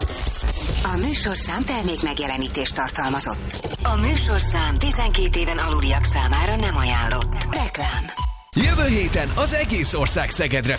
A műsorszám termék megjelenítést tartalmazott. A műsorszám 12 éven aluliak számára nem ajánlott. Reklám. Jövő héten az egész ország Szegedre